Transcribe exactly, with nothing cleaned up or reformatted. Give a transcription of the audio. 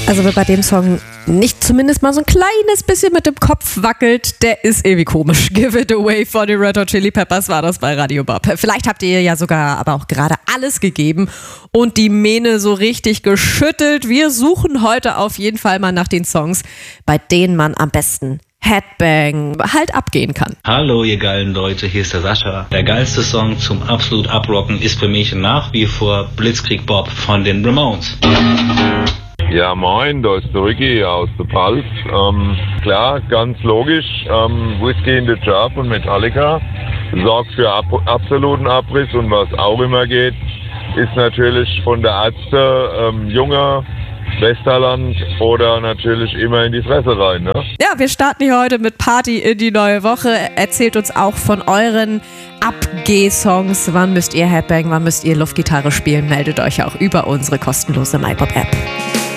Also wer bei dem Song nicht zumindest mal so ein kleines bisschen mit dem Kopf wackelt, der ist irgendwie komisch. Give It Away von den Red Hot Chili Peppers war das bei Radio Bob. Vielleicht habt ihr ja sogar aber auch gerade alles gegeben und die Mähne so richtig geschüttelt. Wir suchen heute auf jeden Fall mal nach den Songs, bei denen man am besten Headbang halt abgehen kann. Hallo ihr geilen Leute, hier ist der Sascha. Der geilste Song zum absolut Abrocken ist für mich nach wie vor Blitzkrieg Bob von den Ramones. Ja moin, da ist der Ricky aus der Pfalz. Ähm, klar, ganz logisch, ähm, Whiskey in the Jar von Metallica sorgt für ab- absoluten Abriss und was auch immer geht, ist natürlich von der Ärzte ähm, junger Westerland oder natürlich immer in die Fresse rein, ne? Ja, wir starten hier heute mit Party in die neue Woche. Erzählt uns auch von euren Abgeh-Songs. Wann müsst ihr Headbang, wann müsst ihr Luftgitarre spielen? Meldet euch auch über unsere kostenlose MyPop-App.